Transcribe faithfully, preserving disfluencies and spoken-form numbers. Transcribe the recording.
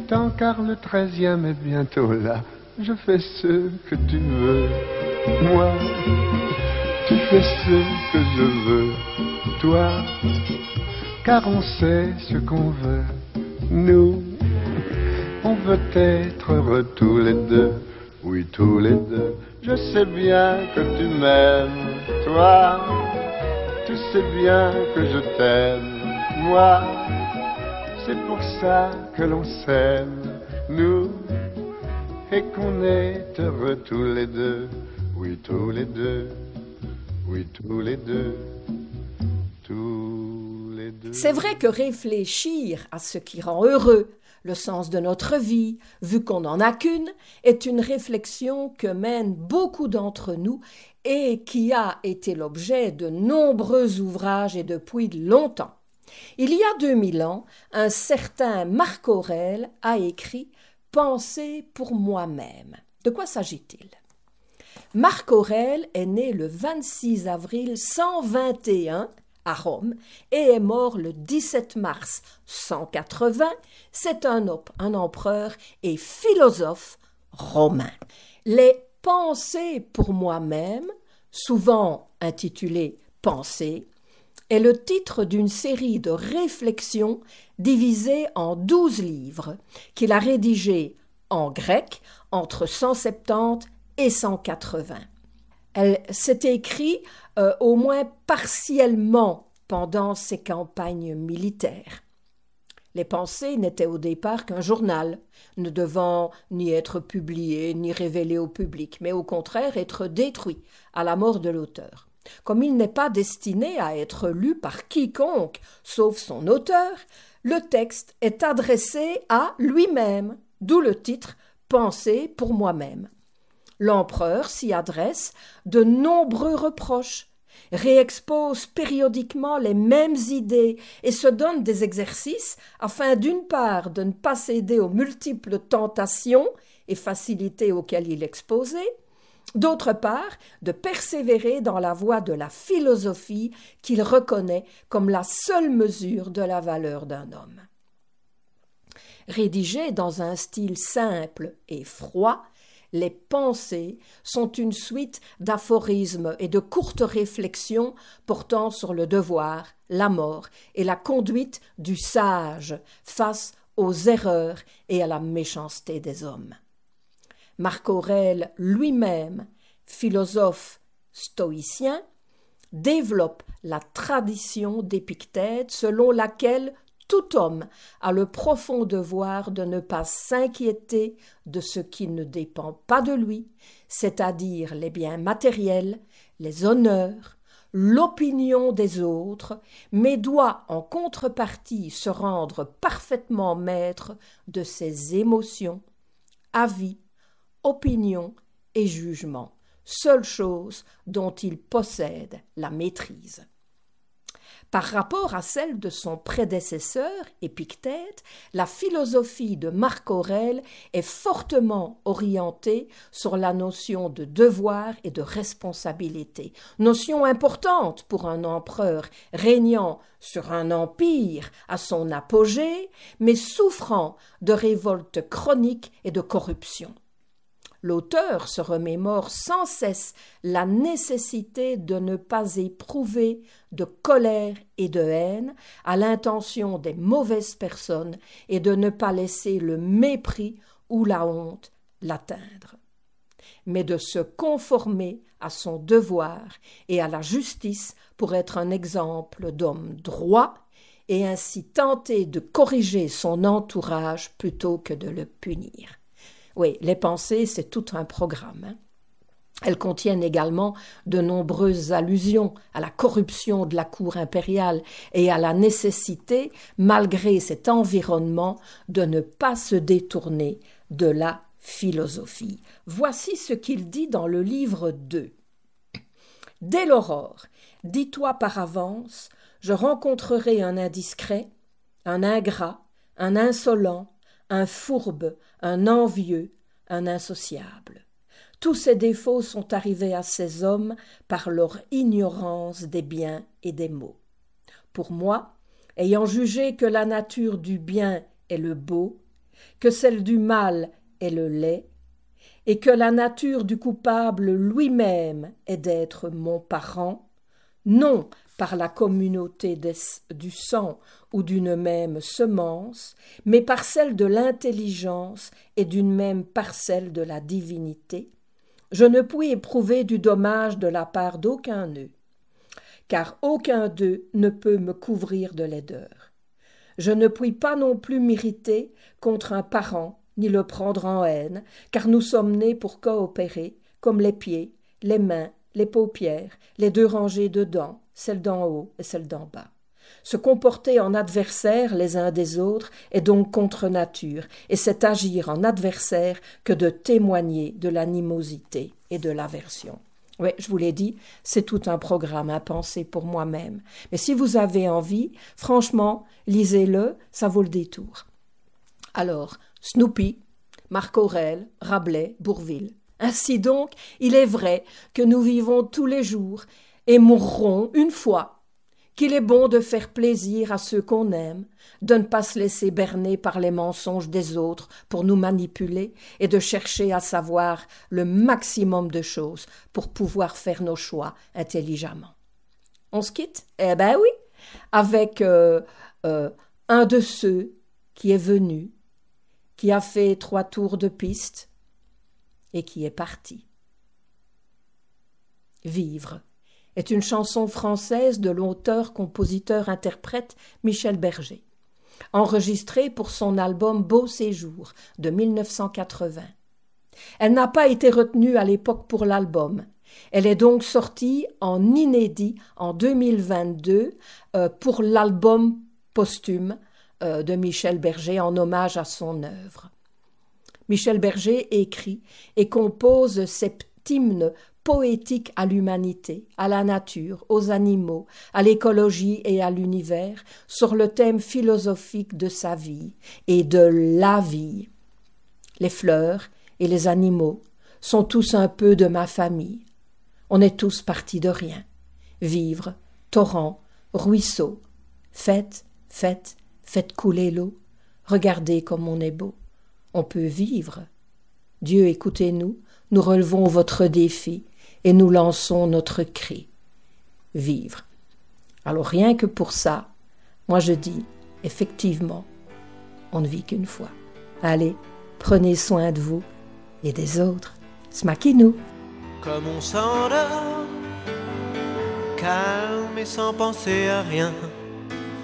temps car le treizième est bientôt là. Je fais ce que tu veux, moi. Tu fais ce que je veux, toi. Car on sait ce qu'on veut, nous. On veut être heureux tous les deux, oui tous les deux. Je sais bien que tu m'aimes, toi. Tu sais bien que je t'aime, moi. C'est pour ça que l'on s'aime, nous. Et qu'on est heureux tous les deux, oui tous les deux, oui tous les deux, tous les deux. C'est vrai que réfléchir à ce qui rend heureux, le sens de notre vie, vu qu'on n'en a qu'une, est une réflexion que mènent beaucoup d'entre nous et qui a été l'objet de nombreux ouvrages et depuis longtemps. Il y a deux mille ans, un certain Marc Aurèle a écrit « Penser pour moi-même ». De quoi s'agit-il ? Marc Aurèle est né le vingt-six avril cent vingt et un à Rome et est mort le dix-sept mars cent quatre-vingts. C'est un, op- un empereur et philosophe romain. Les « Pensées pour moi-même », souvent intitulées « Pensées », est le titre d'une série de réflexions divisées en douze livres qu'il a rédigés en grec entre cent soixante-dix et cent quatre-vingts. Elle s'est écrite euh, au moins partiellement pendant ses campagnes militaires. Les Pensées n'étaient au départ qu'un journal, ne devant ni être publié ni révélé au public, mais au contraire être détruit à la mort de l'auteur. Comme il n'est pas destiné à être lu par quiconque, sauf son auteur, le texte est adressé à lui-même, d'où le titre « Pensées pour moi-même ». L'empereur s'y adresse de nombreux reproches, réexpose périodiquement les mêmes idées et se donne des exercices afin d'une part de ne pas céder aux multiples tentations et facilités auxquelles il exposait, d'autre part, de persévérer dans la voie de la philosophie qu'il reconnaît comme la seule mesure de la valeur d'un homme. Rédigé dans un style simple et froid, les Pensées sont une suite d'aphorismes et de courtes réflexions portant sur le devoir, la mort et la conduite du sage face aux erreurs et à la méchanceté des hommes. Marc Aurèle lui-même, philosophe stoïcien, développe la tradition d'Épictète selon laquelle tout homme a le profond devoir de ne pas s'inquiéter de ce qui ne dépend pas de lui, c'est-à-dire les biens matériels, les honneurs, l'opinion des autres, mais doit en contrepartie se rendre parfaitement maître de ses émotions, avis, opinions et jugements, seule chose dont il possède la maîtrise. Par rapport à celle de son prédécesseur, Épictète, la philosophie de Marc Aurèle est fortement orientée sur la notion de devoir et de responsabilité, notion importante pour un empereur régnant sur un empire à son apogée, mais souffrant de révoltes chroniques et de corruption. L'auteur se remémore sans cesse la nécessité de ne pas éprouver de colère et de haine à l'intention des mauvaises personnes et de ne pas laisser le mépris ou la honte l'atteindre, mais de se conformer à son devoir et à la justice pour être un exemple d'homme droit et ainsi tenter de corriger son entourage plutôt que de le punir. Oui, les Pensées, c'est tout un programme. Hein. Elles contiennent également de nombreuses allusions à la corruption de la cour impériale et à la nécessité, malgré cet environnement, de ne pas se détourner de la philosophie. Voici ce qu'il dit dans le livre deux. « Dès l'aurore, dis-toi par avance, je rencontrerai un indiscret, un ingrat, un insolent, un fourbe, un envieux, un insociable. Tous ces défauts sont arrivés à ces hommes par leur ignorance des biens et des maux. Pour moi, ayant jugé que la nature du bien est le beau, que celle du mal est le lait, et que la nature du coupable lui-même est d'être mon parent, non par la communauté des, du sang ou d'une même semence, mais par celle de l'intelligence et d'une même parcelle de la divinité, je ne puis éprouver du dommage de la part d'aucun d'eux, car aucun d'eux ne peut me couvrir de laideur. Je ne puis pas non plus m'irriter contre un parent, ni le prendre en haine, car nous sommes nés pour coopérer, comme les pieds, les mains, les paupières, les deux rangées de dents, celle d'en haut et celle d'en bas. Se comporter en adversaires les uns des autres est donc contre nature, et c'est agir en adversaire que de témoigner de l'animosité et de l'aversion. Oui, je vous l'ai dit, c'est tout un programme à penser pour moi-même. Mais si vous avez envie, franchement, lisez-le, ça vaut le détour. Alors, Snoopy, Marc Aurèle, Rabelais, Bourvil. Ainsi donc, il est vrai que nous vivons tous les jours et mourrons une fois, qu'il est bon de faire plaisir à ceux qu'on aime, de ne pas se laisser berner par les mensonges des autres pour nous manipuler et de chercher à savoir le maximum de choses pour pouvoir faire nos choix intelligemment. On se quitte ? Eh ben oui, avec euh, euh, un de ceux qui est venu, qui a fait trois tours de piste et qui est parti. Vivre est une chanson française de l'auteur-compositeur-interprète Michel Berger, enregistrée pour son album Beau Séjour de mille neuf cent quatre-vingts. Elle n'a pas été retenue à l'époque pour l'album. Elle est donc sortie en inédit en deux mille vingt-deux euh, pour l'album posthume euh, de Michel Berger en hommage à son œuvre. Michel Berger écrit et compose cet hymne poétique à l'humanité, à la nature, aux animaux, à l'écologie et à l'univers, sur le thème philosophique de sa vie et de la vie. Les fleurs et les animaux sont tous un peu de ma famille. On est tous partis de rien. Vivre, torrent, ruisseau. Faites, faites, faites couler l'eau. Regardez comme on est beau. On peut vivre. Dieu, écoutez-nous, nous relevons votre défi et nous lançons notre cri. Vivre. Alors rien que pour ça, moi je dis, effectivement, on ne vit qu'une fois. Allez, prenez soin de vous et des autres. Smaquez-nous. Comme on s'endort, calme et sans penser à rien.